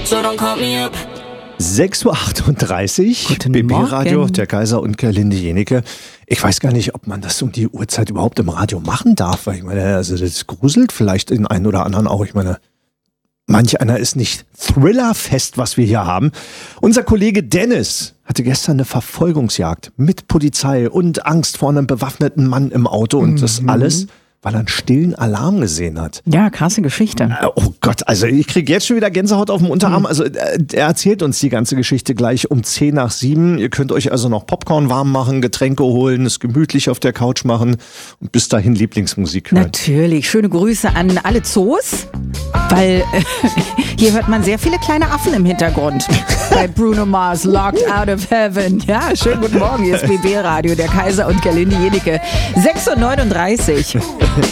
so don't call me up. 6.38 Uhr, BB-Radio, der Kaiser und Gerlinde Jenike. Ich weiß gar nicht, ob man das um die Uhrzeit überhaupt im Radio machen darf, weil ich meine, also das gruselt vielleicht den einen oder anderen auch. Ich meine, manch einer ist nicht thrillerfest, was wir hier haben. Unser Kollege Dennis hatte gestern eine Verfolgungsjagd mit Polizei und Angst vor einem bewaffneten Mann im Auto und das alles, weil er einen stillen Alarm gesehen hat. Ja, krasse Geschichte. Oh Gott, also ich kriege jetzt schon wieder Gänsehaut auf dem Unterarm. Also er erzählt uns die ganze Geschichte gleich um 6:50. Ihr könnt euch also noch Popcorn warm machen, Getränke holen, es gemütlich auf der Couch machen und bis dahin Lieblingsmusik hören. Natürlich, schöne Grüße an alle Zoos, weil hier hört man sehr viele kleine Affen im Hintergrund. Bei Bruno Mars, Locked Out of Heaven. Ja, schönen guten Morgen, hier ist BB Radio, der Kaiser und Gerlinde Jenike. 6.39 Uhr.